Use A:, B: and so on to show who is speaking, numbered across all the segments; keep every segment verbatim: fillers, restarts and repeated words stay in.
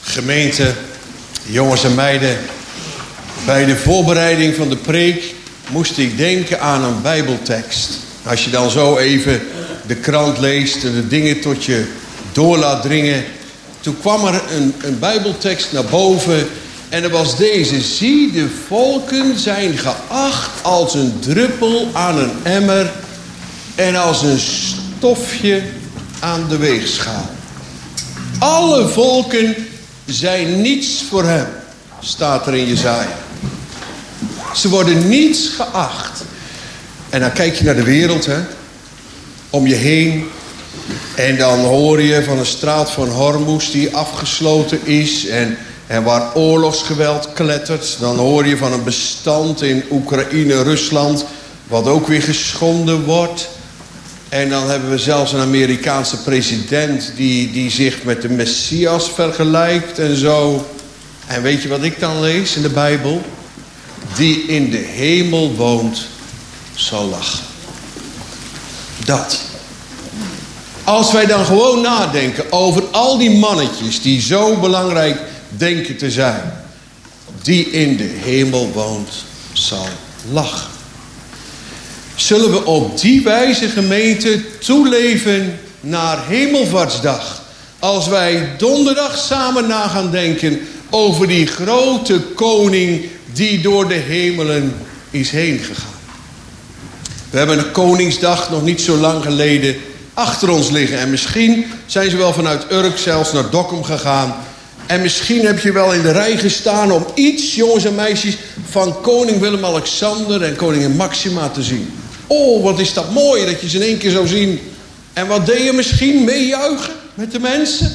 A: Gemeente, jongens en meiden, bij de voorbereiding van de preek moest ik denken aan een Bijbeltekst. Als je dan zo even de krant leest en de dingen tot je door laat dringen. Toen kwam er een, een Bijbeltekst naar boven en er was deze. Zie, de volken zijn geacht als een druppel aan een emmer en als een stofje aan de weegschaal. Alle volken zijn niets voor hem, staat er in Jesaja. Ze worden niets geacht. En dan kijk je naar de wereld, hè, om je heen. En dan hoor je van een straat van Hormuz die afgesloten is. En, en waar oorlogsgeweld klettert. Dan hoor je van een bestand in Oekraïne, Rusland, wat ook weer geschonden wordt. En dan hebben we zelfs een Amerikaanse president die, die zich met de Messias vergelijkt en zo. En weet je wat ik dan lees in de Bijbel? Die in de hemel woont, zal lachen. Dat. Als wij dan gewoon nadenken over al die mannetjes die zo belangrijk denken te zijn. Die in de hemel woont, zal lachen. Zullen we op die wijze, gemeente, toeleven naar Hemelvaartsdag. Als wij donderdag samen na gaan denken over die grote koning die door de hemelen is heen gegaan. We hebben een Koningsdag nog niet zo lang geleden achter ons liggen. En misschien zijn ze wel vanuit Urk zelfs naar Dokkum gegaan. En misschien heb je wel in de rij gestaan om iets, jongens en meisjes, van koning Willem-Alexander en koningin Maxima te zien. Oh, wat is dat mooi dat je ze in één keer zou zien. En wat deed je misschien? Meejuichen met de mensen?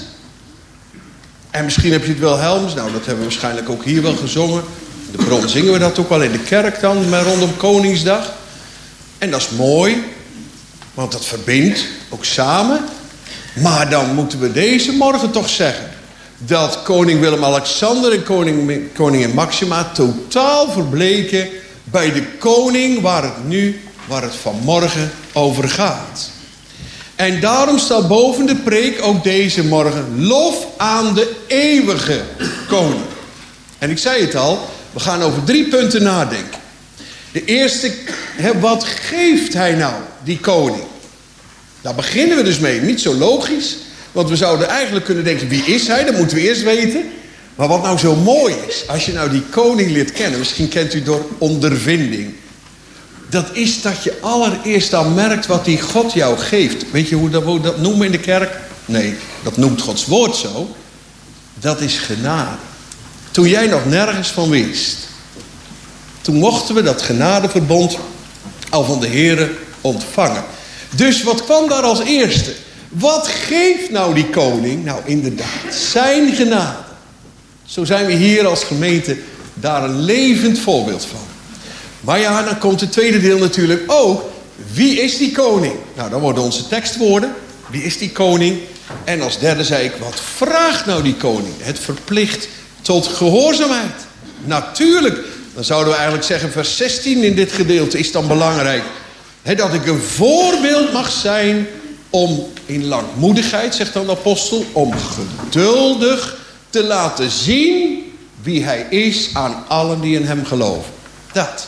A: En misschien heb je het Wilhelms. Nou, dat hebben we waarschijnlijk ook hier wel gezongen. De bron zingen we dat ook wel in de kerk dan, maar rondom Koningsdag. En dat is mooi, want dat verbindt ook samen. Maar dan moeten we deze morgen toch zeggen dat koning Willem-Alexander en koning, koningin Maxima totaal verbleken bij de koning waar het nu, waar het vanmorgen over gaat. En daarom staat boven de preek ook deze morgen lof aan de eeuwige koning. En ik zei het al, we gaan over drie punten nadenken. De eerste, hè, wat geeft hij nou, die koning? Daar beginnen we dus mee. Niet zo logisch, want we zouden eigenlijk kunnen denken, wie is hij? Dat moeten we eerst weten. Maar wat nou zo mooi is, als je nou die koning leert kennen, misschien kent u door ondervinding. Dat is dat je allereerst dan merkt wat die God jou geeft. Weet je hoe dat, hoe dat noemen in de kerk? Nee, dat noemt Gods woord zo. Dat is genade. Toen jij nog nergens van wist. Toen mochten we dat genadeverbond al van de Heere ontvangen. Dus wat kwam daar als eerste? Wat geeft nou die koning? Nou inderdaad, zijn genade. Zo zijn we hier als gemeente daar een levend voorbeeld van. Maar ja, dan komt het tweede deel natuurlijk ook. Wie is die koning? Nou, dan worden onze tekstwoorden. Wie is die koning? En als derde zei ik, wat vraagt nou die koning? Het verplicht tot gehoorzaamheid. Natuurlijk, dan zouden we eigenlijk zeggen, vers zestien in dit gedeelte is dan belangrijk. He, dat ik een voorbeeld mag zijn om in langmoedigheid, zegt dan de apostel, om geduldig te laten zien wie hij is aan allen die in hem geloven. Dat.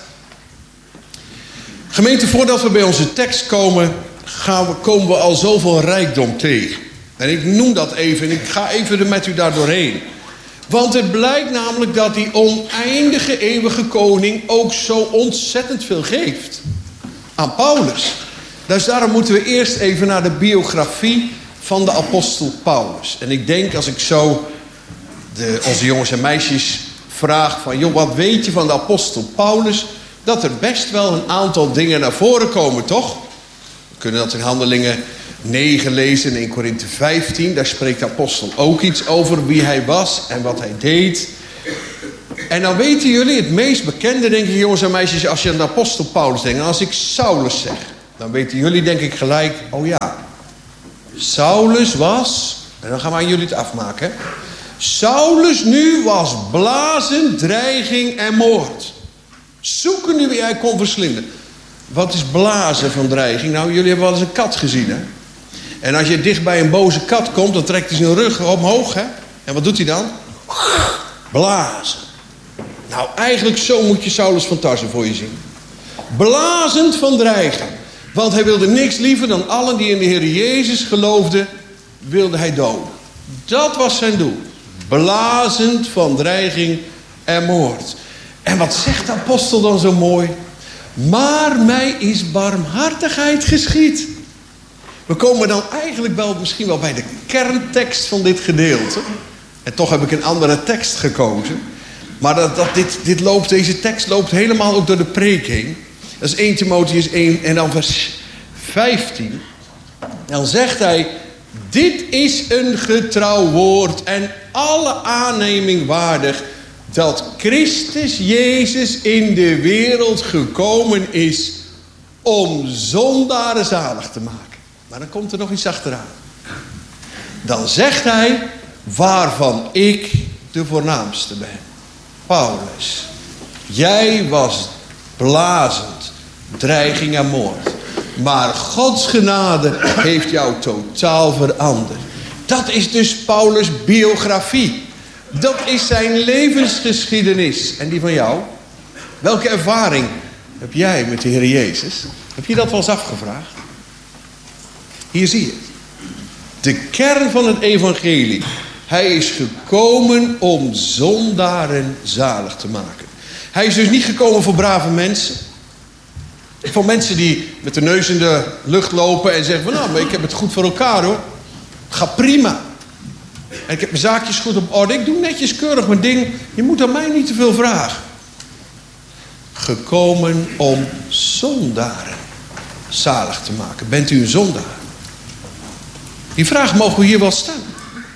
A: Gemeente, voordat we bij onze tekst komen, gaan we, komen we al zoveel rijkdom tegen. En ik noem dat even en ik ga even er met u daar doorheen. Want het blijkt namelijk dat die oneindige eeuwige koning ook zo ontzettend veel geeft. Aan Paulus. Dus daarom moeten we eerst even naar de biografie van de apostel Paulus. En ik denk als ik zo de, onze jongens en meisjes vraag van, joh, wat weet je van de apostel Paulus? Dat er best wel een aantal dingen naar voren komen, toch? We kunnen dat in Handelingen negen lezen en in Korinthe vijftien. Daar spreekt de apostel ook iets over wie hij was en wat hij deed. En dan weten jullie het meest bekende, denk ik, jongens en meisjes, als je aan de apostel Paulus denkt. En als ik Saulus zeg, dan weten jullie denk ik gelijk, oh ja, Saulus was, en dan gaan we aan jullie het afmaken. Saulus nu was blazen, dreiging en moord. Zoeken nu wie hij kon verslinden. Wat is blazen van dreiging? Nou, jullie hebben wel eens een kat gezien, hè? En als je dicht bij een boze kat komt, dan trekt hij zijn rug omhoog, hè? En wat doet hij dan? Blazen. Nou, eigenlijk zo moet je Saulus van Tarsen voor je zien. Blazend van dreiging. Want hij wilde niks liever dan allen die in de Heer Jezus geloofden, wilde hij doden. Dat was zijn doel. Blazend van dreiging en moord. En wat zegt de apostel dan zo mooi? Maar mij is barmhartigheid geschied. We komen dan eigenlijk wel misschien wel bij de kerntekst van dit gedeelte. En toch heb ik een andere tekst gekozen. Maar dat, dat dit, dit loopt, deze tekst loopt helemaal ook door de preek heen. Dat is eerste Timotheüs één en dan vers vijftien. Dan zegt hij: dit is een getrouw woord en alle aanneming waardig, dat Christus Jezus in de wereld gekomen is om zondaren zalig te maken. Maar dan komt er nog iets achteraan. Dan zegt hij: waarvan ik de voornaamste ben. Paulus, jij was blazend, dreiging en moord. Maar Gods genade heeft jou totaal veranderd. Dat is dus Paulus' biografie. Dat is zijn levensgeschiedenis. En die van jou? Welke ervaring heb jij met de Heer Jezus? Heb je dat wel eens afgevraagd? Hier zie je het. De kern van het evangelie. Hij is gekomen om zondaren zalig te maken. Hij is dus niet gekomen voor brave mensen. Voor mensen die met de neus in de lucht lopen en zeggen van, nou, maar ik heb het goed voor elkaar hoor. Het gaat prima. En ik heb mijn zaakjes goed op orde. Ik doe netjes keurig mijn ding. Je moet aan mij niet te veel vragen. Gekomen om zondaren zalig te maken. Bent u een zondaar? Die vraag mogen we hier wel stellen.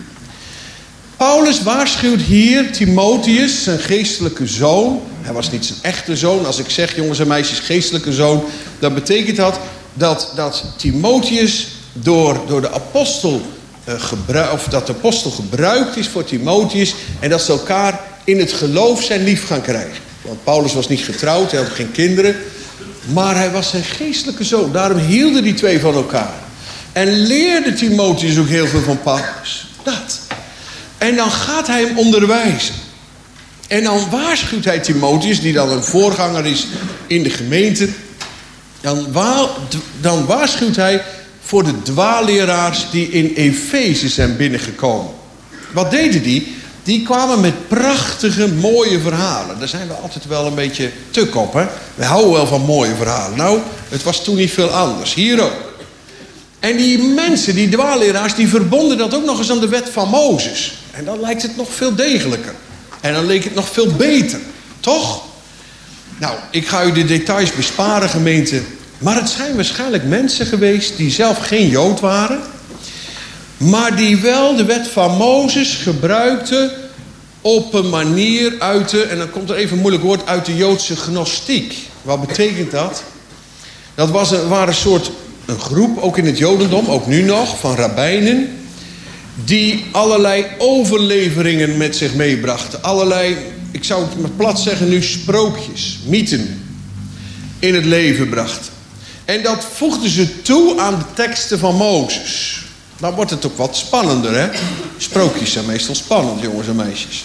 A: Paulus waarschuwt hier Timotheüs, zijn geestelijke zoon. Hij was niet zijn echte zoon. Als ik zeg, jongens en meisjes, geestelijke zoon, dan betekent dat dat, dat Timotheüs door, door de apostel uh, gebruik, of dat de apostel gebruikt is voor Timotheüs, en dat ze elkaar in het geloof zijn lief gaan krijgen. Want Paulus was niet getrouwd, hij had geen kinderen, maar hij was zijn geestelijke zoon. Daarom hielden die twee van elkaar. En leerde Timotheüs ook heel veel van Paulus. Dat. En dan gaat hij hem onderwijzen. En dan waarschuwt hij Timotheüs, die dan een voorganger is in de gemeente. Dan, wa- dan waarschuwt hij voor de dwaalleraars die in Efeze zijn binnengekomen. Wat deden die? Die kwamen met prachtige, mooie verhalen. Daar zijn we altijd wel een beetje tuk op, hè? We houden wel van mooie verhalen. Nou, het was toen niet veel anders. Hier ook. En die mensen, die dwaalleraars, die verbonden dat ook nog eens aan de wet van Mozes. En dan lijkt het nog veel degelijker. En dan leek het nog veel beter. Toch? Nou, ik ga u de details besparen, gemeente. Maar het zijn waarschijnlijk mensen geweest die zelf geen Jood waren. Maar die wel de wet van Mozes gebruikten op een manier uit de, en dan komt er even een moeilijk woord, uit de Joodse gnostiek. Wat betekent dat? Dat was een, waren een soort een groep, ook in het Jodendom, ook nu nog, van rabbijnen, die allerlei overleveringen met zich meebrachten. Allerlei, ik zou het maar plat zeggen nu, sprookjes, mythen in het leven brachten. En dat voegden ze toe aan de teksten van Mozes. Dan wordt het ook wat spannender, hè? Sprookjes zijn meestal spannend, jongens en meisjes.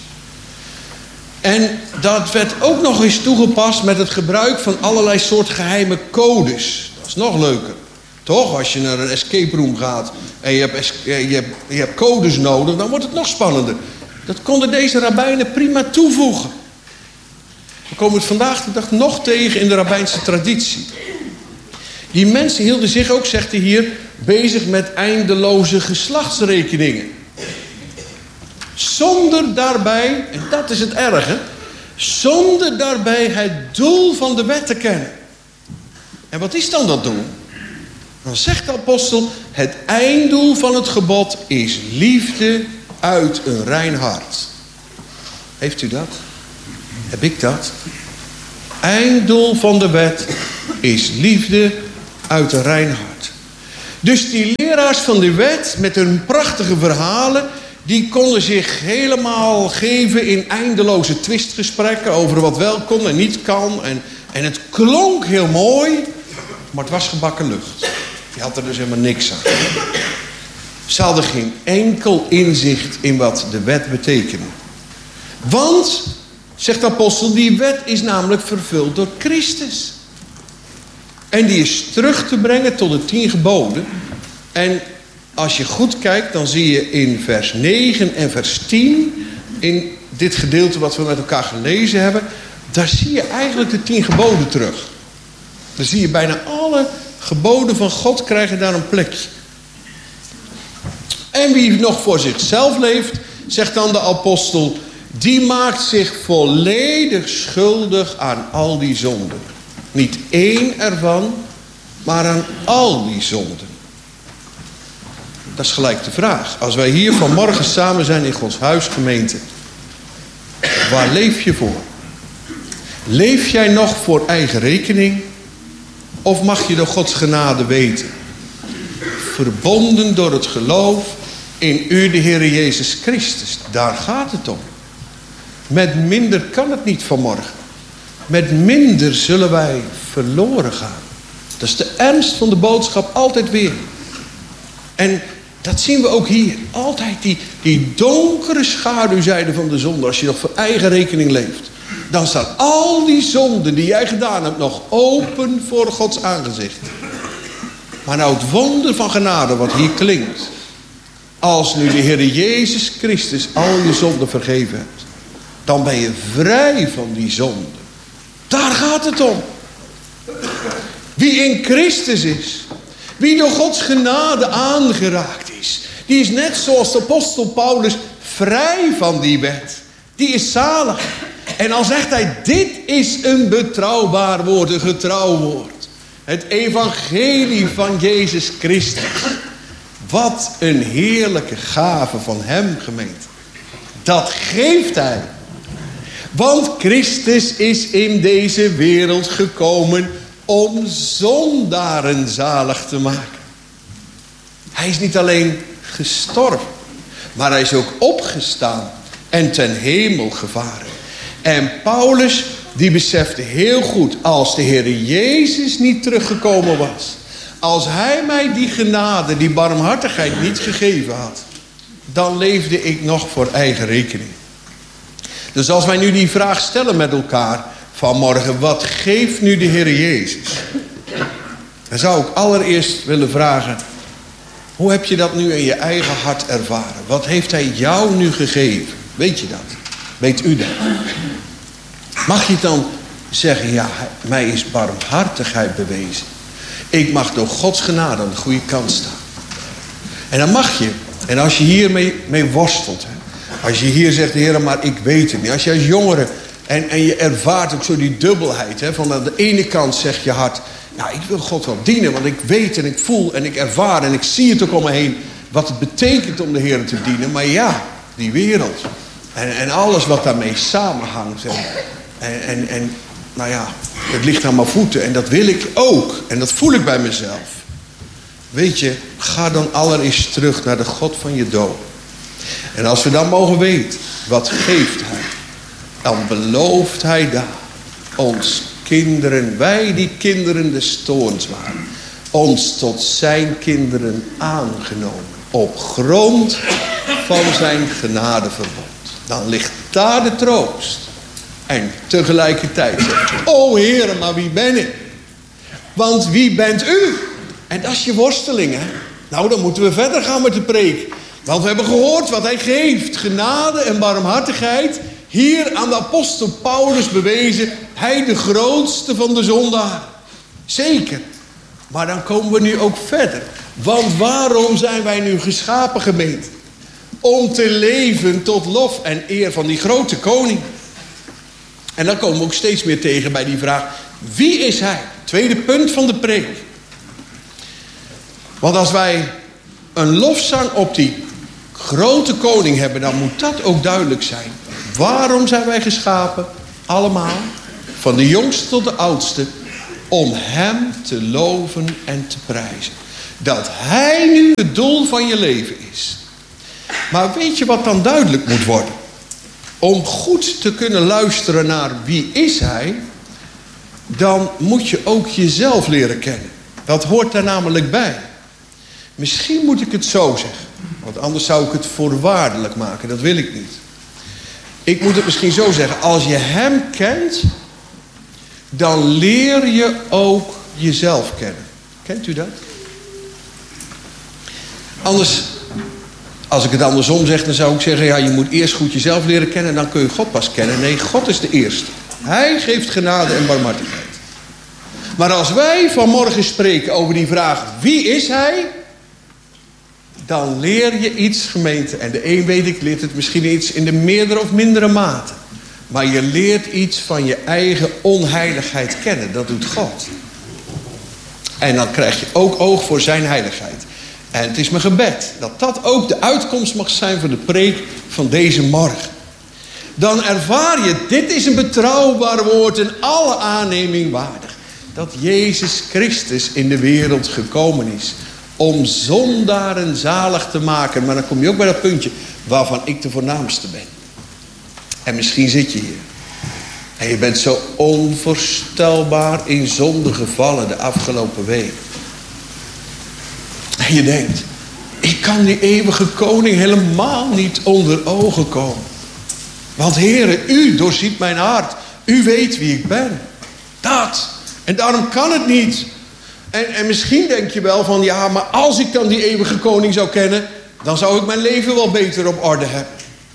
A: En dat werd ook nog eens toegepast met het gebruik van allerlei soort geheime codes. Dat is nog leuker. Toch? Als je naar een escape room gaat en je hebt, je hebt, je hebt codes nodig, dan wordt het nog spannender. Dat konden deze rabbijnen prima toevoegen. We komen het vandaag de dag nog tegen in de rabbijnse traditie. Die mensen hielden zich ook, zegt hij hier, bezig met eindeloze geslachtsrekeningen. Zonder daarbij, en dat is het erge, zonder daarbij het doel van de wet te kennen. En wat is dan dat doel? Dan zegt de apostel, het einddoel van het gebod is liefde uit een rein hart. Heeft u dat? Heb ik dat? Einddoel van de wet is liefde uit een rein hart. Dus die leraars van de wet met hun prachtige verhalen, die konden zich helemaal geven in eindeloze twistgesprekken over wat wel kon en niet kan. En, en het klonk heel mooi, maar het was gebakken lucht. Je had er dus helemaal niks aan. Ze hadden geen enkel inzicht in wat de wet betekende. Want, zegt de apostel, die wet is namelijk vervuld door Christus. En die is terug te brengen tot de tien geboden. En als je goed kijkt, dan zie je in vers negen en vers tien... in dit gedeelte wat we met elkaar gelezen hebben... daar zie je eigenlijk de tien geboden terug. Dan zie je bijna alle geboden van God krijgen daar een plekje. En wie nog voor zichzelf leeft, zegt dan de apostel... die maakt zich volledig schuldig aan al die zonden. Niet één ervan, maar aan al die zonden. Dat is gelijk de vraag. Als wij hier vanmorgen samen zijn in Gods huisgemeente... waar leef je voor? Leef jij nog voor eigen rekening? Of mag je door Gods genade weten? Verbonden door het geloof in u de Heer Jezus Christus. Daar gaat het om. Met minder kan het niet vanmorgen. Met minder zullen wij verloren gaan. Dat is de ernst van de boodschap altijd weer. En dat zien we ook hier. Altijd die, die donkere schaduwzijde van de zonde. Als je nog voor eigen rekening leeft. Dan staan al die zonden die jij gedaan hebt nog open voor Gods aangezicht. Maar nou het wonder van genade wat hier klinkt. Als nu de Heer Jezus Christus al je zonden vergeven hebt. Dan ben je vrij van die zonden. Daar gaat het om. Wie in Christus is. Wie door Gods genade aangeraakt is. Die is net zoals de apostel Paulus vrij van die wet. Die is zalig. En dan zegt hij, dit is een betrouwbaar woord, een getrouw woord. Het evangelie van Jezus Christus. Wat een heerlijke gave van hem, gemeente. Dat geeft hij. Want Christus is in deze wereld gekomen om zondaren zalig te maken. Hij is niet alleen gestorven, maar hij is ook opgestaan en ten hemel gevaren. En Paulus, die besefte heel goed, als de Heer Jezus niet teruggekomen was, als hij mij die genade, die barmhartigheid niet gegeven had, dan leefde ik nog voor eigen rekening. Dus als wij nu die vraag stellen met elkaar vanmorgen, wat geeft nu de Heer Jezus? Dan zou ik allereerst willen vragen, hoe heb je dat nu in je eigen hart ervaren? Wat heeft hij jou nu gegeven? Weet je dat? Weet u dat? Mag je dan zeggen, ja, mij is barmhartigheid bewezen. Ik mag door Gods genade aan de goede kant staan. En dan mag je. En als je hiermee mee worstelt. Hè, als je hier zegt, Heer, maar ik weet het niet. Als je als jongere, en, en je ervaart ook zo die dubbelheid. Hè, van aan de ene kant zegt je hart, ja, ik wil God wel dienen. Want ik weet en ik voel en ik ervaar en ik zie het ook om me heen. Wat het betekent om de Heer te dienen. Maar ja, die wereld. En, en alles wat daarmee samenhangt. En, en, en, en nou ja, het ligt aan mijn voeten. En dat wil ik ook. En dat voel ik bij mezelf. Weet je, ga dan allereerst terug naar de God van je dood. En als we dan mogen weten, wat geeft hij? Dan belooft hij daar ons kinderen, wij die kinderen des toorns waren, ons tot zijn kinderen aangenomen. Op grond van zijn genadeverbond. Dan ligt daar de troost. En tegelijkertijd zegt je, o Heer, maar wie ben ik? Want wie bent u? En dat is je worsteling, hè? Nou, dan moeten we verder gaan met de preek. Want we hebben gehoord wat hij geeft. Genade en barmhartigheid. Hier aan de apostel Paulus bewezen. Hij de grootste van de zondaar. Zeker. Maar dan komen we nu ook verder. Want waarom zijn wij nu geschapen, gemeente? Om te leven tot lof en eer van die grote koning. En dan komen we ook steeds meer tegen bij die vraag. Wie is hij? Tweede punt van de preek. Want als wij een lofzang op die grote koning hebben, dan moet dat ook duidelijk zijn. Waarom zijn wij geschapen? Allemaal. Van de jongste tot de oudste. Om hem te loven en te prijzen. Dat hij nu het doel van je leven is. Maar weet je wat dan duidelijk moet worden? Om goed te kunnen luisteren naar wie is hij, dan moet je ook jezelf leren kennen. Dat hoort daar namelijk bij. Misschien moet ik het zo zeggen. Want anders zou ik het voorwaardelijk maken. Dat wil ik niet. Ik moet het misschien zo zeggen. Als je hem kent, dan leer je ook jezelf kennen. Kent u dat? Anders, als ik het andersom zeg, dan zou ik zeggen, ja, je moet eerst goed jezelf leren kennen en dan kun je God pas kennen. Nee, God is de eerste. Hij geeft genade en barmhartigheid. Maar als wij vanmorgen spreken over die vraag, wie is hij? Dan leer je iets, gemeente. En de een, weet ik, leert het misschien iets in de meerdere of mindere mate. Maar je leert iets van je eigen onheiligheid kennen. Dat doet God. En dan krijg je ook oog voor zijn heiligheid. En het is mijn gebed dat dat ook de uitkomst mag zijn van de preek van deze morgen. Dan ervaar je, dit is een betrouwbaar woord en alle aanneming waardig. Dat Jezus Christus in de wereld gekomen is om zondaren zalig te maken. Maar dan kom je ook bij dat puntje waarvan ik de voornaamste ben. En misschien zit je hier. En je bent zo onvoorstelbaar in zonde gevallen de afgelopen week. En je denkt, ik kan die eeuwige koning helemaal niet onder ogen komen. Want Heere, u doorziet mijn hart. U weet wie ik ben. Dat. En daarom kan het niet. En, en misschien denk je wel van, ja, maar als ik dan die eeuwige koning zou kennen, dan zou ik mijn leven wel beter op orde hebben.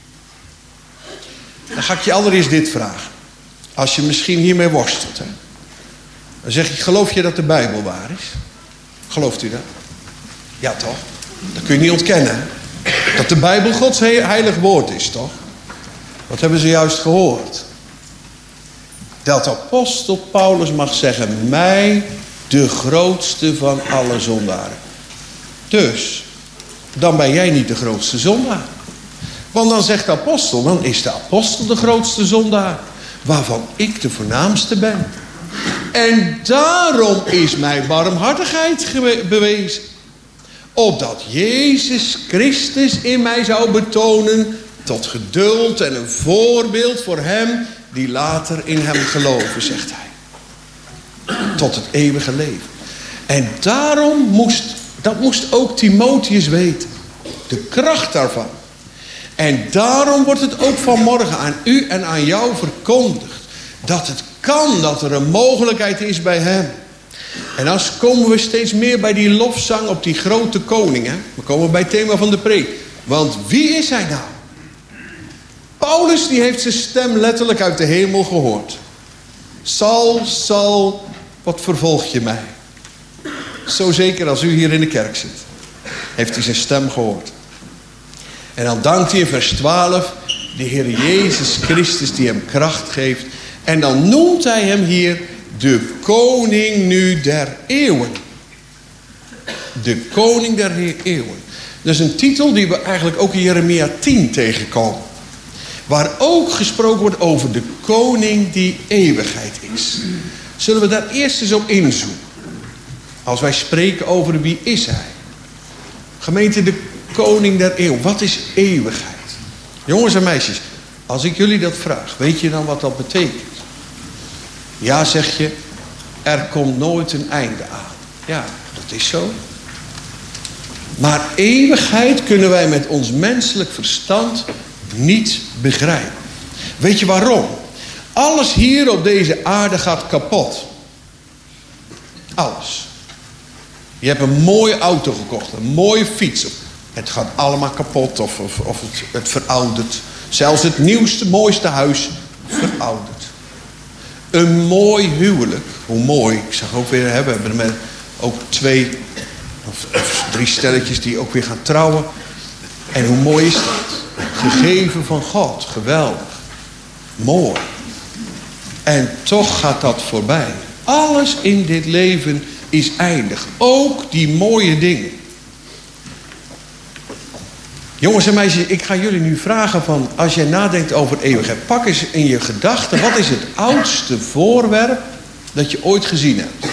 A: Dan ga ik je allereerst dit vragen. Als je misschien hiermee worstelt. Hè? Dan zeg ik, geloof je dat de Bijbel waar is? Gelooft u dat? Ja, toch? Dat kun je niet ontkennen. Hè? Dat de Bijbel Gods heilig woord is, toch? Wat hebben ze juist gehoord? Dat apostel Paulus mag zeggen, mij de grootste van alle zondaren. Dus, dan ben jij niet de grootste zondaar. Want dan zegt de apostel, dan is de apostel de grootste zondaar. Waarvan ik de voornaamste ben. En daarom is mijn barmhartigheid bewezen. Opdat Jezus Christus in mij zou betonen tot geduld en een voorbeeld voor hem die later in hem geloven, zegt hij. Tot het eeuwige leven. En daarom moest, dat moest ook Timotheus weten. De kracht daarvan. En daarom wordt het ook vanmorgen aan u en aan jou verkondigd. Dat het kan, dat er een mogelijkheid is bij hem. En dan komen we steeds meer bij die lofzang op die grote koning. Hè? We komen bij het thema van de preek. Want wie is hij nou? Paulus die heeft zijn stem letterlijk uit de hemel gehoord. Saul, Saul, wat vervolg je mij? Zo zeker als u hier in de kerk zit. Heeft hij zijn stem gehoord. En dan dankt hij in vers twaalf de Heer Jezus Christus die hem kracht geeft. En dan noemt hij hem hier de koning nu der eeuwen. De koning der eeuwen. Dat is een titel die we eigenlijk ook in Jeremia tien tegenkomen. Waar ook gesproken wordt over de koning die eeuwigheid is. Zullen we daar eerst eens op inzoomen? Als wij spreken over wie is hij. Gemeente, de koning der eeuw. Wat is eeuwigheid? Jongens en meisjes, als ik jullie dat vraag, weet je dan wat dat betekent? Ja, zeg je, er komt nooit een einde aan. Ja, dat is zo. Maar eeuwigheid kunnen wij met ons menselijk verstand niet begrijpen. Weet je waarom? Alles hier op deze aarde gaat kapot. Alles. Je hebt een mooie auto gekocht, een mooie fiets. Het gaat allemaal kapot of, of, of het, het veroudert. Zelfs het nieuwste, mooiste huis veroudert. Een mooi huwelijk. Hoe mooi. Ik zag ook weer, hè, we hebben er ook twee of, of drie stelletjes die ook weer gaan trouwen. En hoe mooi is dat? Gegeven van God. Geweldig. Mooi. En toch gaat dat voorbij. Alles in dit leven is eindig. Ook die mooie dingen. Jongens en meisjes, ik ga jullie nu vragen van, als jij nadenkt over eeuwigheid, pak eens in je gedachten, wat is het oudste voorwerp dat je ooit gezien hebt?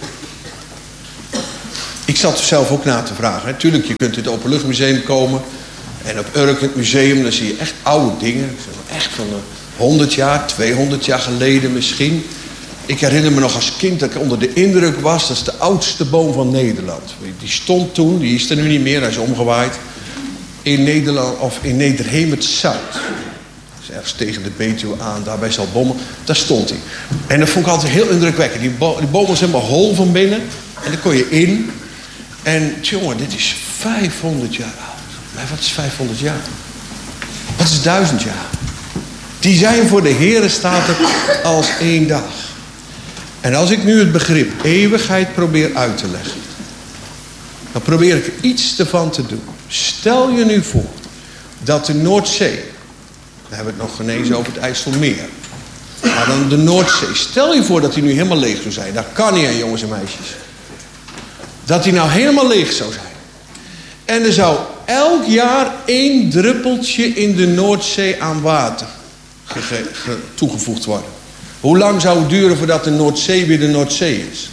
A: Ik zat zelf ook na te vragen. Hè. Tuurlijk, je kunt in het Openluchtmuseum komen en op Urk het museum, dan zie je echt oude dingen. Echt van honderd jaar, tweehonderd jaar geleden misschien. Ik herinner me nog als kind dat ik onder de indruk was, dat is de oudste boom van Nederland. Die stond toen, die is er nu niet meer, hij is omgewaaid. In Nederland, of in Nederhemert-Zuid. Dus ergens tegen de Betuwe aan, daar bij Zaltbommel. Daar stond hij. En dat vond ik altijd heel indrukwekkend. Die, bo- die boom was helemaal hol van binnen. En daar kon je in. En jongen, dit is vijfhonderd jaar oud. Maar wat is vijfhonderd jaar? Wat is duizend jaar? Die zijn voor de Heere, staat het, als één dag. En als ik nu het begrip eeuwigheid probeer uit te leggen, dan probeer ik er iets ervan te doen. Stel je nu voor dat de Noordzee, we hebben het nog genezen over het IJsselmeer, maar dan de Noordzee, stel je voor dat die nu helemaal leeg zou zijn. Dat kan niet, hè, jongens en meisjes. Dat die nou helemaal leeg zou zijn. En er zou elk jaar één druppeltje in de Noordzee aan water gege- ge- toegevoegd worden. Hoe lang zou het duren voordat de Noordzee weer de Noordzee is?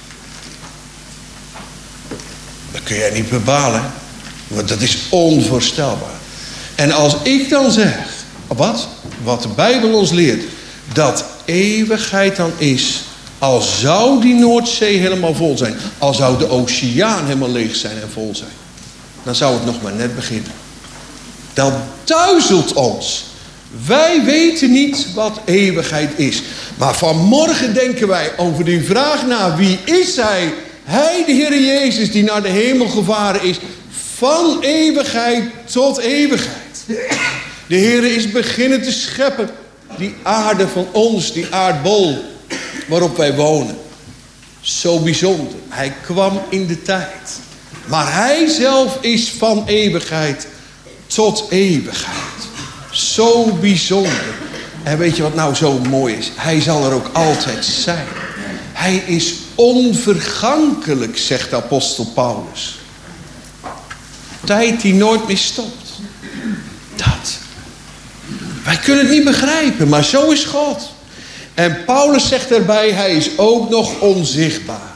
A: Dat kun jij niet bepalen. Want dat is onvoorstelbaar. En als ik dan zeg, wat? Wat de Bijbel ons leert, dat eeuwigheid dan is, al zou die Noordzee helemaal vol zijn, al zou de oceaan helemaal leeg zijn en vol zijn, dan zou het nog maar net beginnen. Dat duizelt ons. Wij weten niet wat eeuwigheid is. Maar vanmorgen denken wij over die vraag na, wie is hij? Hij, de Heer Jezus, die naar de hemel gevaren is, van eeuwigheid tot eeuwigheid. De Heer is beginnen te scheppen, die aarde van ons, die aardbol waarop wij wonen. Zo bijzonder. Hij kwam in de tijd. Maar hij zelf is van eeuwigheid tot eeuwigheid. Zo bijzonder. En weet je wat nou zo mooi is? Hij zal er ook altijd zijn. Hij is onvergankelijk, zegt de apostel Paulus. Tijd die nooit meer stopt. Dat. Wij kunnen het niet begrijpen, maar zo is God. En Paulus zegt erbij, hij is ook nog onzichtbaar.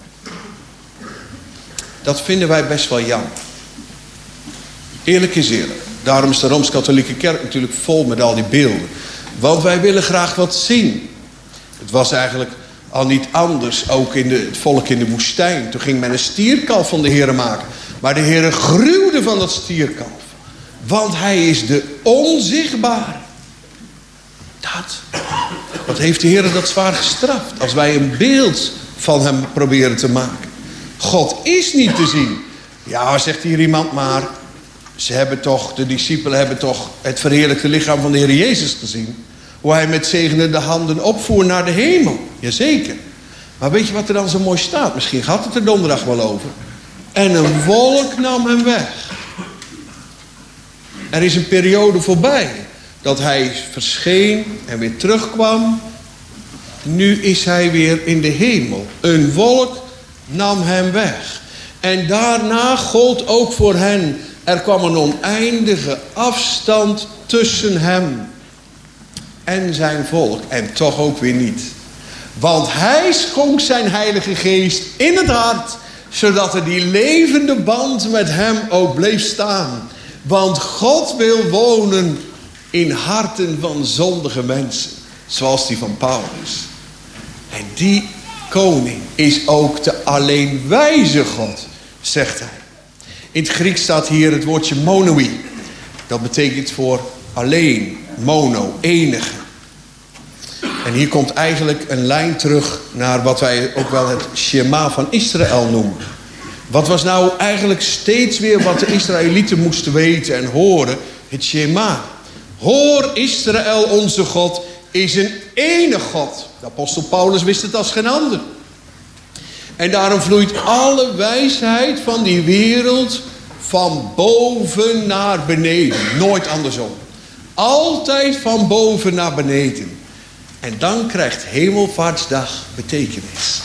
A: Dat vinden wij best wel jammer. Eerlijk is eerlijk. Daarom is de Rooms-Katholieke Kerk natuurlijk vol met al die beelden. Want wij willen graag wat zien. Het was eigenlijk al niet anders, ook in de, het volk in de woestijn. Toen ging men een stierkalf van de Heere maken. Maar de Heere gruwde van dat stierkalf. Want hij is de onzichtbare. Dat. Wat heeft de Heere dat zwaar gestraft. Als wij een beeld van hem proberen te maken. God is niet te zien. Ja, zegt hier iemand, maar ze hebben toch, de discipelen hebben toch het verheerlijkte lichaam van de Heer Jezus gezien. Hoe hij met zegenende handen opvoer naar de hemel. Jazeker. Maar weet je wat er dan zo mooi staat? Misschien gaat het er donderdag wel over. En een wolk nam hem weg. Er is een periode voorbij. Dat hij verscheen en weer terugkwam. Nu is hij weer in de hemel. Een wolk nam hem weg. En daarna gold ook voor hen. Er kwam een oneindige afstand tussen hem en zijn volk. En toch ook weer niet. Want hij schonk zijn heilige geest in het hart, zodat er die levende band met hem ook bleef staan. Want God wil wonen in harten van zondige mensen. Zoals die van Paulus. En die koning is ook de alleen wijze God, zegt hij. In het Grieks staat hier het woordje monoi. Dat betekent voor alleen, mono, enige. En hier komt eigenlijk een lijn terug naar wat wij ook wel het Shema van Israël noemen. Wat was nou eigenlijk steeds weer wat de Israëlieten moesten weten en horen? Het Shema. Hoor Israël, onze God is een enige God. De apostel Paulus wist het als geen ander. En daarom vloeit alle wijsheid van die wereld van boven naar beneden. Nooit andersom. Altijd van boven naar beneden. En dan krijgt Hemelvaartsdag betekenis.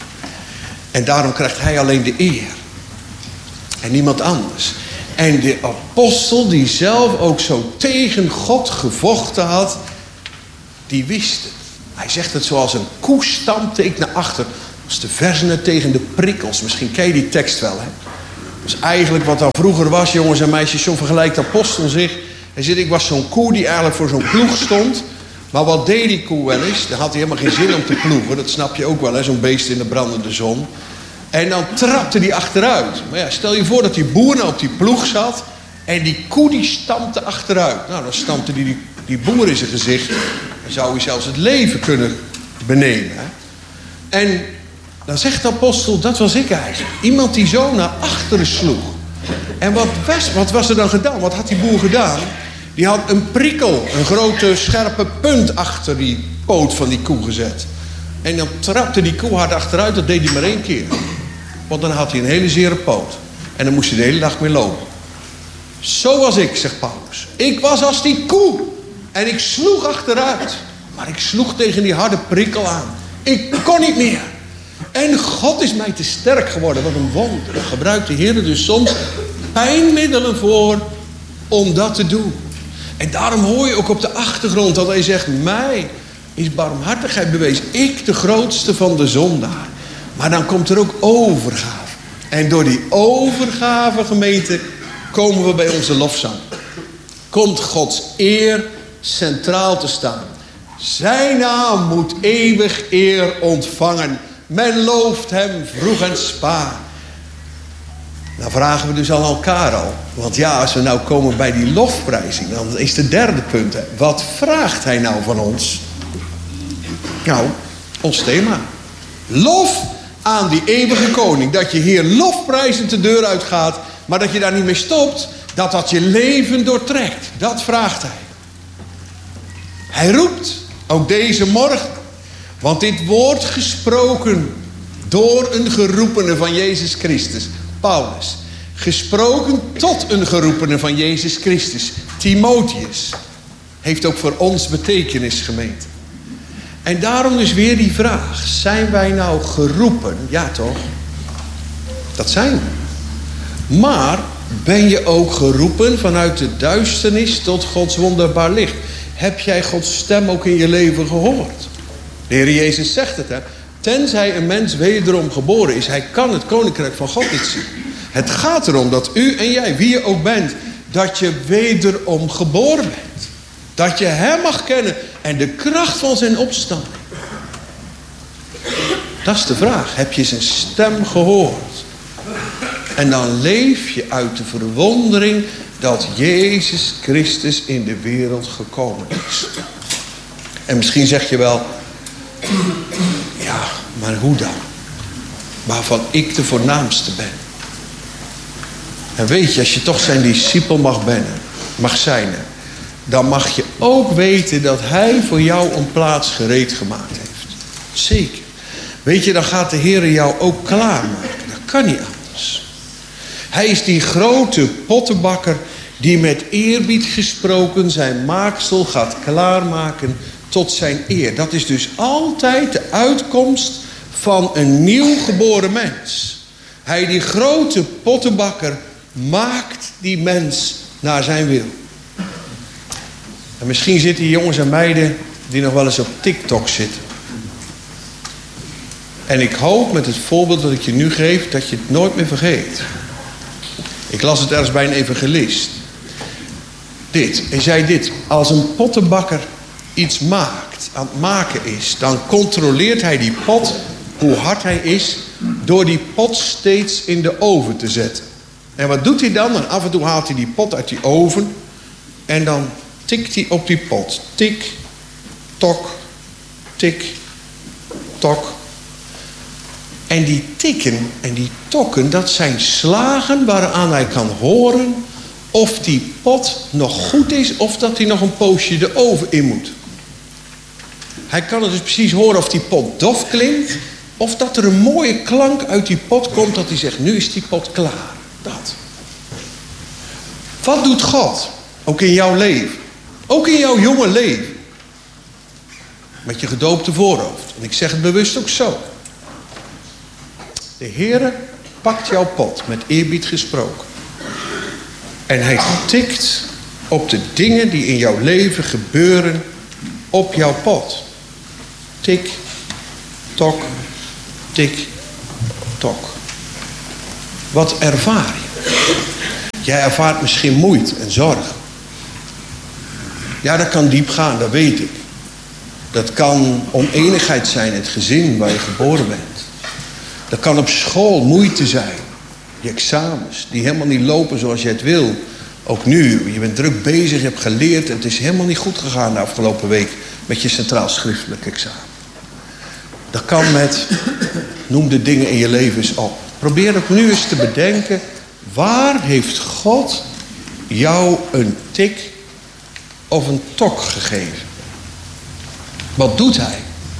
A: En daarom krijgt hij alleen de eer. En niemand anders. En de apostel die zelf ook zo tegen God gevochten had, die wist het. Hij zegt het zoals een koe stampte ik naar achter. Als de versenen tegen de prikkels. Misschien ken je die tekst wel, hè? Dat is eigenlijk wat dan vroeger was, jongens en meisjes. Zo vergelijkt de apostel zich. Hij zegt, ik was zo'n koe die eigenlijk voor zo'n ploeg stond. Maar wat deed die koe wel eens? Dan had hij helemaal geen zin om te ploegen. Dat snap je ook wel, hè? Zo'n beest in de brandende zon. En dan trapte hij achteruit. Maar ja, stel je voor dat die boer nou op die ploeg zat. En die koe die stampte achteruit. Nou, dan stampte hij die Die boer in zijn gezicht, dan zou hij zelfs het leven kunnen benemen. Hè? En dan zegt de apostel, dat was ik eigenlijk. Iemand die zo naar achteren sloeg. En wat was, wat was er dan gedaan? Wat had die boer gedaan? Die had een prikkel, een grote scherpe punt achter die poot van die koe gezet. En dan trapte die koe hard achteruit, dat deed hij maar één keer. Want dan had hij een hele zere poot. En dan moest hij de hele dag mee lopen. Zo was ik, zegt Paulus. Ik was als die koe. En ik sloeg achteruit. Maar ik sloeg tegen die harde prikkel aan. Ik kon niet meer. En God is mij te sterk geworden. Wat een wonder. Daar gebruikt de Heer dus soms pijnmiddelen voor om dat te doen. En daarom hoor je ook op de achtergrond dat hij zegt, mij is barmhartigheid bewezen. Ik de grootste van de zondaar. Maar dan komt er ook overgave. En door die overgave, gemeente, komen we bij onze lofzang. Komt Gods eer centraal te staan. Zijn naam moet eeuwig eer ontvangen. Men looft hem vroeg en spaar. Dan vragen we dus aan elkaar al. Want ja, als we nou komen bij die lofprijzing, dan is het derde punt. Hè. Wat vraagt hij nou van ons? Nou, ons thema. Lof aan die eeuwige koning. Dat je hier lofprijzend de deur uitgaat, maar dat je daar niet mee stopt. Dat dat je leven doortrekt. Dat vraagt hij. Hij roept, ook deze morgen. Want dit wordt gesproken door een geroepene van Jezus Christus. Paulus. Gesproken tot een geroepene van Jezus Christus. Timotheus. Heeft ook voor ons betekenis, gemeente. En daarom dus weer die vraag. Zijn wij nou geroepen? Ja toch? Dat zijn we. Maar ben je ook geroepen vanuit de duisternis tot Gods wonderbaar licht? Heb jij Gods stem ook in je leven gehoord? De Heer Jezus zegt het, hè. Tenzij een mens wederom geboren is, hij kan het koninkrijk van God niet zien. Het gaat erom dat u en jij, wie je ook bent, dat je wederom geboren bent. Dat je hem mag kennen en de kracht van zijn opstanding. Dat is de vraag. Heb je zijn stem gehoord? En dan leef je uit de verwondering dat Jezus Christus in de wereld gekomen is. En misschien zeg je wel, ja, maar hoe dan? Waarvan ik de voornaamste ben. En weet je, als je toch zijn discipel mag, ben, mag zijn, dan mag je ook weten dat hij voor jou een plaats gereed gemaakt heeft. Zeker. Weet je, dan gaat de Heer jou ook klaarmaken. Dat kan niet anders. Hij is die grote pottenbakker die met eerbied gesproken zijn maaksel gaat klaarmaken tot zijn eer. Dat is dus altijd de uitkomst van een nieuw geboren mens. Hij, die grote pottenbakker, maakt die mens naar zijn wil. En misschien zitten hier jongens en meiden die nog wel eens op TikTok zitten. En ik hoop met het voorbeeld dat ik je nu geef, dat je het nooit meer vergeet. Ik las het ergens bij een evangelist. Dit, hij zei dit. Als een pottenbakker iets maakt, aan het maken is, dan controleert hij die pot, hoe hard hij is, door die pot steeds in de oven te zetten. En wat doet hij dan? En af en toe haalt hij die pot uit die oven en dan tikt hij op die pot. Tik, tok, tik, tok. En die tikken en die tokken, dat zijn slagen waaraan hij kan horen of die pot nog goed is of dat hij nog een poosje de oven in moet. Hij kan het dus precies horen of die pot dof klinkt of dat er een mooie klank uit die pot komt dat hij zegt, nu is die pot klaar. Dat. Wat doet God? Ook in jouw leven. Ook in jouw jonge leven. Met je gedoopte voorhoofd. En ik zeg het bewust ook zo. De Heere pakt jouw pot, met eerbied gesproken. En hij tikt op de dingen die in jouw leven gebeuren op jouw pot. Tik, tok, tik, tok. Wat ervaar je? Jij ervaart misschien moeite en zorg. Ja, dat kan diep gaan, dat weet ik. Dat kan oneenigheid zijn in het gezin waar je geboren bent. Dat kan op school moeite zijn. Die examens, die helemaal niet lopen zoals je het wil. Ook nu, je bent druk bezig, je hebt geleerd. En het is helemaal niet goed gegaan de afgelopen week met je centraal schriftelijk examen. Dat kan met, noem de dingen in je leven eens op. Probeer ook nu eens te bedenken, waar heeft God jou een tik of een tok gegeven? Wat doet hij?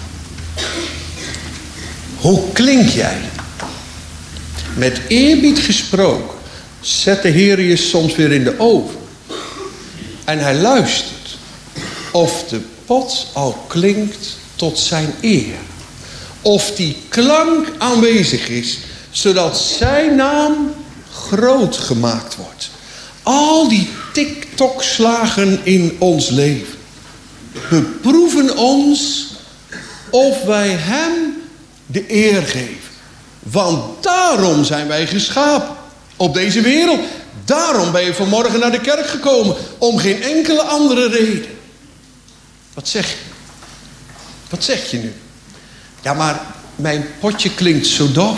A: Hoe klink jij? Met eerbied gesproken zet de Heer je soms weer in de oven. En hij luistert of de pot al klinkt tot zijn eer. Of die klank aanwezig is, zodat zijn naam groot gemaakt wordt. Al die tik-tok-slagen in ons leven beproeven ons of wij hem de eer geven. Want daarom zijn wij geschapen op deze wereld. Daarom ben je vanmorgen naar de kerk gekomen. Om geen enkele andere reden. Wat zeg je? Wat zeg je nu? Ja, maar mijn potje klinkt zo dof.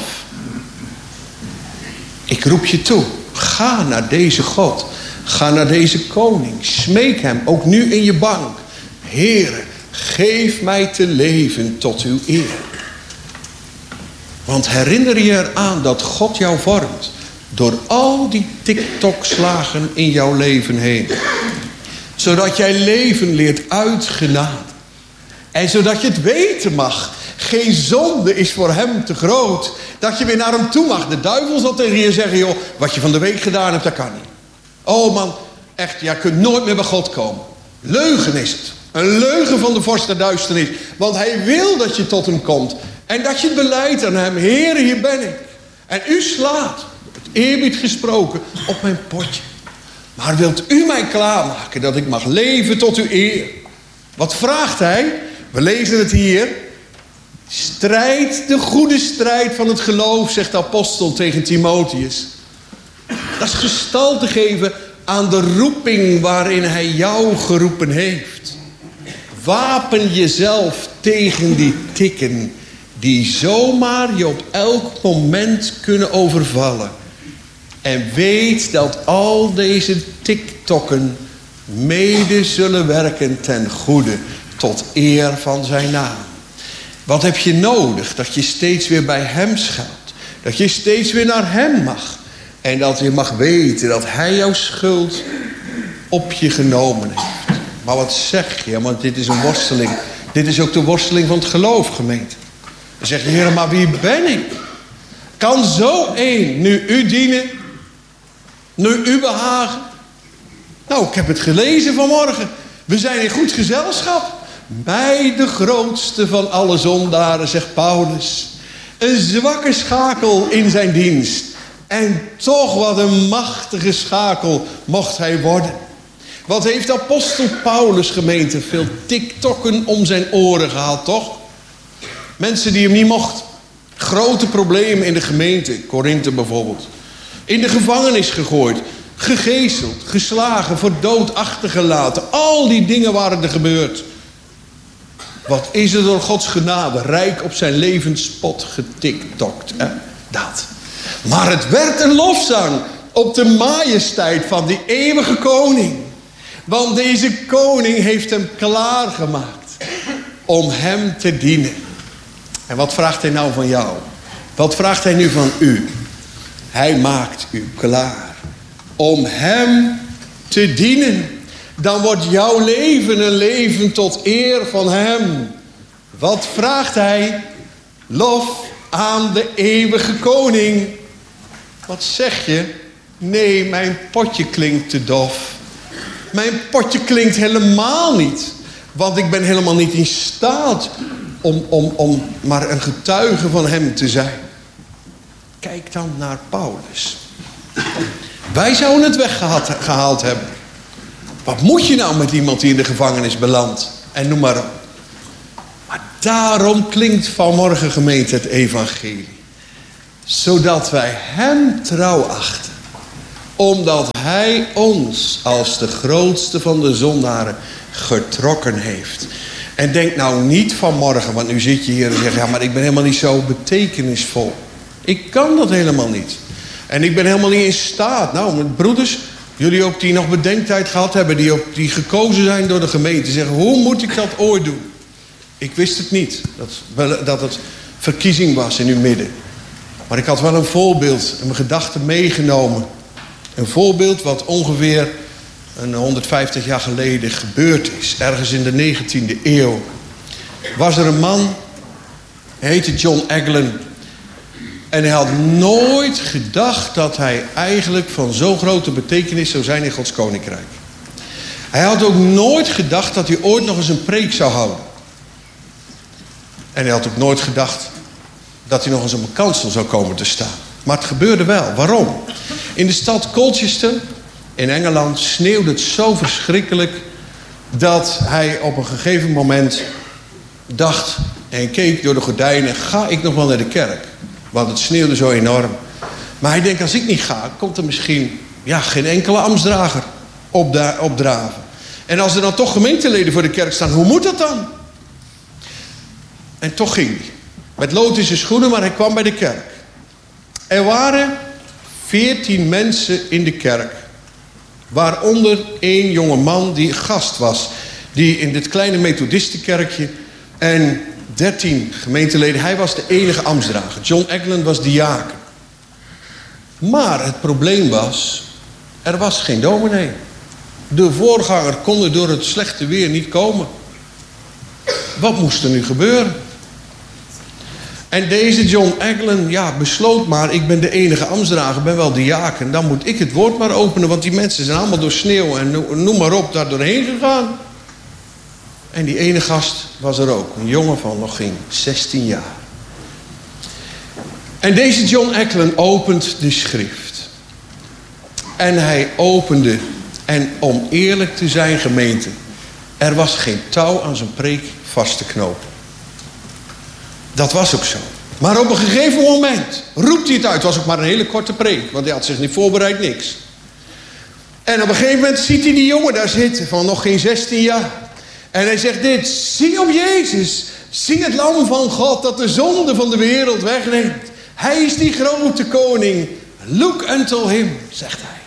A: Ik roep je toe. Ga naar deze God. Ga naar deze koning. Smeek hem, ook nu in je bank. Heere, geef mij te leven tot uw eer. Want herinner je eraan dat God jou vormt. Door al die tik-tok-slagen in jouw leven heen. Zodat jij leven leert uit genade. En zodat je het weten mag. Geen zonde is voor hem te groot. Dat je weer naar hem toe mag. De duivel zal tegen je zeggen, joh, wat je van de week gedaan hebt, dat kan niet. Oh man, echt, jij kunt nooit meer bij God komen. Leugen is het. Een leugen van de vorst der duisternis. Want hij wil dat je tot hem komt. En dat je het beleidt aan hem. Heere, hier ben ik. En u slaat, het eerbied gesproken, op mijn potje. Maar wilt u mij klaarmaken dat ik mag leven tot uw eer? Wat vraagt hij? We lezen het hier. Strijd de goede strijd van het geloof, zegt de apostel tegen Timotheus. Dat is gestalte geven aan de roeping waarin hij jou geroepen heeft. Wapen jezelf tegen die tikken die zomaar je op elk moment kunnen overvallen. En weet dat al deze tiktokken mede zullen werken ten goede tot eer van zijn naam. Wat heb je nodig? Dat je steeds weer bij hem schuilt. Dat je steeds weer naar hem mag. En dat je mag weten dat hij jouw schuld op je genomen heeft. Maar wat zeg je? Want dit is een worsteling. Dit is ook de worsteling van het geloof, gemeente. Dan zeg je, Heer, maar wie ben ik? Kan zo één nu u dienen? Nu u behagen? Nou, ik heb het gelezen vanmorgen. We zijn in goed gezelschap. Bij de grootste van alle zondaren, zegt Paulus. Een zwakke schakel in zijn dienst. En toch wat een machtige schakel mocht hij worden. Wat heeft apostel Paulus, gemeente, veel tiktokken om zijn oren gehaald, toch? Mensen die hem niet mochten. Grote problemen in de gemeente, Korinthe bijvoorbeeld. In de gevangenis gegooid, gegezeld, geslagen, voor dood achtergelaten. Al die dingen waren er gebeurd. Wat is er door Gods genade rijk op zijn levenspot getiktokt, hè? Dat. Maar het werd een lofzang op de majesteit van die eeuwige koning. Want deze koning heeft hem klaargemaakt om hem te dienen. En wat vraagt hij nou van jou? Wat vraagt hij nu van u? Hij maakt u klaar om hem te dienen. Dan wordt jouw leven een leven tot eer van hem. Wat vraagt hij? Lof aan de eeuwige koning. Wat zeg je? Nee, mijn potje klinkt te dof. Mijn potje klinkt helemaal niet. Want ik ben helemaal niet in staat om, om, om maar een getuige van hem te zijn. Kijk dan naar Paulus. Wij zouden het weggehaald gehaald hebben. Wat moet je nou met iemand die in de gevangenis belandt? En noem maar op. Maar daarom klinkt vanmorgen, gemeente, het evangelie. Zodat wij hem trouw achten. Omdat hij ons als de grootste van de zondaren getrokken heeft. En denk nou niet vanmorgen, want nu zit je hier en zegt, ja, maar ik ben helemaal niet zo betekenisvol. Ik kan dat helemaal niet. En ik ben helemaal niet in staat. Nou, mijn broeders,
B: Jullie ook die nog bedenktijd gehad hebben, die, ook, die gekozen zijn door de gemeente. Zeggen, hoe moet ik dat ooit doen? Ik wist het niet, dat, dat het verkiezing was in uw midden. Maar ik had wel een voorbeeld in mijn gedachten meegenomen. Een voorbeeld wat ongeveer een honderdvijftig jaar geleden gebeurd is. Ergens in de negentiende eeuw. Was er een man, hij heette John Eglin. En hij had nooit gedacht dat hij eigenlijk van zo'n grote betekenis zou zijn in Gods koninkrijk. Hij had ook nooit gedacht dat hij ooit nog eens een preek zou houden. En hij had ook nooit gedacht dat hij nog eens op een kansel zou komen te staan. Maar het gebeurde wel. Waarom? In de stad Colchester in Engeland sneeuwde het zo verschrikkelijk dat hij op een gegeven moment dacht en keek door de gordijnen, ga ik nog wel naar de kerk? Want het sneeuwde zo enorm. Maar hij denkt, als ik niet ga, komt er misschien ja, geen enkele ambtsdrager opda- opdraven. En als er dan toch gemeenteleden voor de kerk staan, hoe moet dat dan? En toch ging hij. Met lood in zijn schoenen, maar hij kwam bij de kerk. Er waren veertien mensen in de kerk. Waaronder één jonge man die gast was. Die in dit kleine methodistenkerkje. En dertien gemeenteleden. Hij was de enige ambtsdrager. John Eglin was diaken. Maar het probleem was, er was geen dominee. De voorganger kon er door het slechte weer niet komen. Wat moest er nu gebeuren? En deze John Eglin, ja, besloot maar, ik ben de enige ambtsdrager, ben wel diaken. Dan moet ik het woord maar openen, want die mensen zijn allemaal door sneeuw en noem maar op daar doorheen gegaan. En die ene gast was er ook, een jongen van nog geen zestien jaar. En deze John Eglin opent de schrift. En hij opende, en om eerlijk te zijn gemeente, er was geen touw aan zijn preek vast te knopen. Dat was ook zo. Maar op een gegeven moment roept hij het uit. Het was ook maar een hele korte preek, want hij had zich niet voorbereid, niks. En op een gegeven moment ziet hij die jongen daar zitten van nog geen zestien jaar. En hij zegt dit, zie op Jezus, zie het lam van God dat de zonde van de wereld wegneemt. Hij is die grote koning. Look unto him, zegt hij.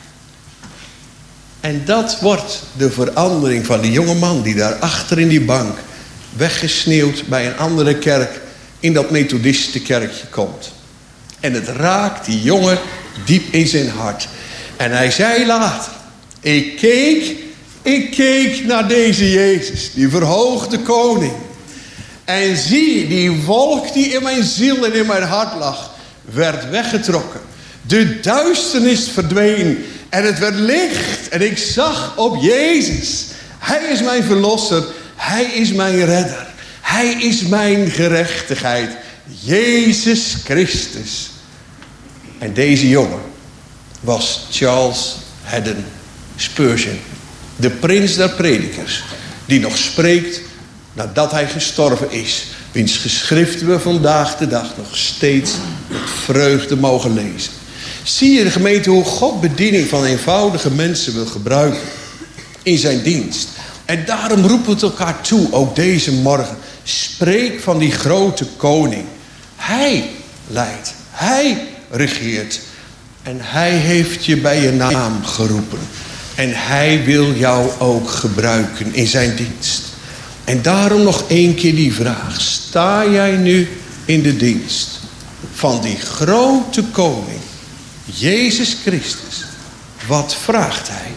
B: En dat wordt de verandering van die jonge man die daar achter in die bank weggesneeuwd bij een andere kerk in dat methodistenkerkje komt. En het raakt die jongen diep in zijn hart. En hij zei later, ik keek, ik keek naar deze Jezus, die verhoogde koning. En zie, die wolk die in mijn ziel en in mijn hart lag, werd weggetrokken. De duisternis verdween en het werd licht. En ik zag op Jezus. Hij is mijn verlosser, hij is mijn redder. Hij is mijn gerechtigheid. Jezus Christus. En deze jongen was Charles Haddon Spurgeon. De prins der predikers. Die nog spreekt nadat hij gestorven is. Wiens geschriften we vandaag de dag nog steeds met vreugde mogen lezen. Zie je de gemeente hoe God bediening van eenvoudige mensen wil gebruiken. In zijn dienst. En daarom roepen we het elkaar toe, ook deze morgen. Spreek van die grote koning. Hij leidt. Hij regeert. En hij heeft je bij je naam geroepen. En hij wil jou ook gebruiken in zijn dienst. En daarom nog één keer die vraag. Sta jij nu in de dienst van die grote koning, Jezus Christus? Wat vraagt hij?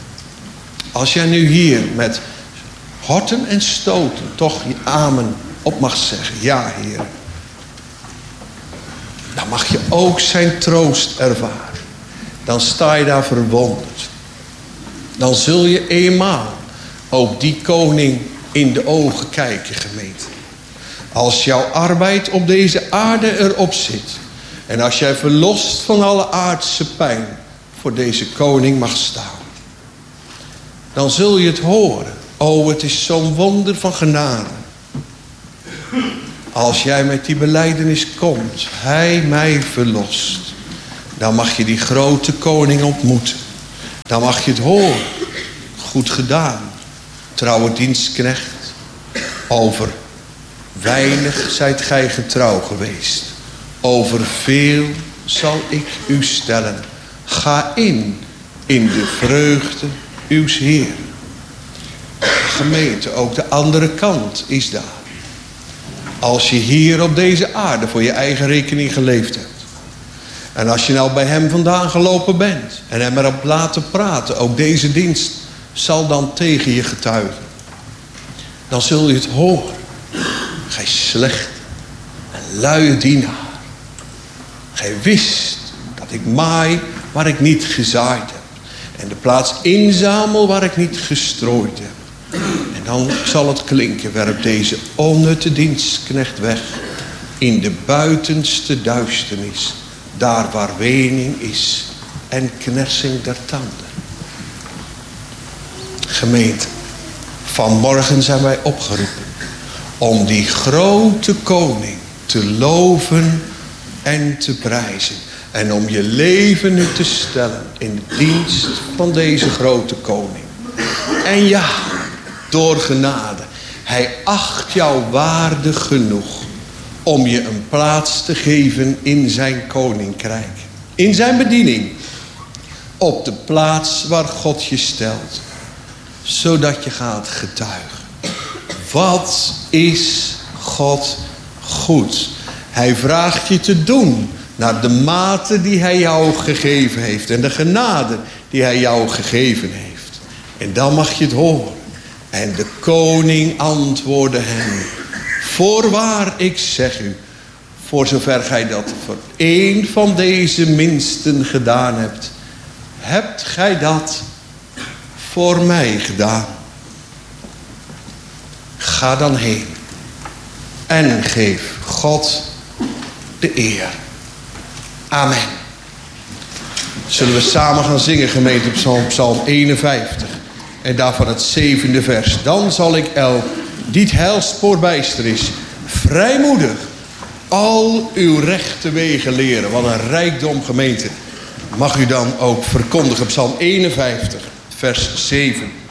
B: Als jij nu hier met horten en stoten toch je amen op mag zeggen. Ja, Heer. Dan mag je ook zijn troost ervaren. Dan sta je daar verwonderd. Dan zul je eenmaal ook die koning in de ogen kijken, gemeente. Als jouw arbeid op deze aarde erop zit. En als jij verlost van alle aardse pijn voor deze koning mag staan. Dan zul je het horen. Oh, het is zo'n wonder van genade. Als jij met die belijdenis komt. Hij mij verlost. Dan mag je die grote koning ontmoeten. Dan mag je het horen. Goed gedaan. Trouwe dienstknecht. Over weinig zijt gij getrouw geweest. Over veel zal ik u stellen. Ga in
A: in de vreugde uws Heer. Gemeente, ook de andere kant is daar. Als je hier op deze aarde voor je eigen rekening geleefd hebt. En als je nou bij hem vandaan gelopen bent. En hem erop laten praten. Ook deze dienst zal dan tegen je getuigen. Dan zul je het horen. Gij slecht en luie dienaar. Gij wist dat ik maai waar ik niet gezaaid heb. En de plaats inzamel waar ik niet gestrooid heb. En dan zal het klinken, werp deze onnutte dienstknecht weg. In de buitenste duisternis. Daar waar wening is en knersing der tanden. Gemeente, vanmorgen zijn wij opgeroepen om die grote koning te loven en te prijzen. En om je leven nu te stellen in de dienst van deze grote koning. En ja, door genade, hij acht jou waardig genoeg om je een plaats te geven in zijn koninkrijk. In zijn bediening. Op de plaats waar God je stelt. Zodat je gaat getuigen. Wat is God goed? Hij vraagt je te doen naar de mate die hij jou gegeven heeft. En de genade die hij jou gegeven heeft. En dan mag je het horen. En de koning antwoordde hem. Voorwaar, ik zeg u, voor zover gij dat voor één van deze minsten gedaan hebt, hebt gij dat voor mij gedaan. Ga dan heen en geef God de eer. Amen. Zullen we samen gaan zingen, gemeente, op Psalm, Psalm eenenvijftig. En daarvan het zevende vers. Dan zal ik elk die het heilspoor bijster is, vrijmoedig al uw rechte wegen leren. Wat een rijkdom, gemeente. Mag u dan ook verkondigen, Psalm eenenvijftig, vers zeven.